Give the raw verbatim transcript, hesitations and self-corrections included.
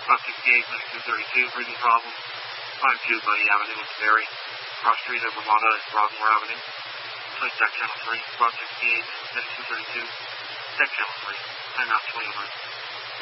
Route sixty-eight, two thirty-two, breathing problem. Climb two, Buddy Avenue, it's Berry. Cross street of Ramada, Broadmoor Avenue. Place deck channel three, Route sixty-eight, two thirty-two, deck channel three, timeout twenty over.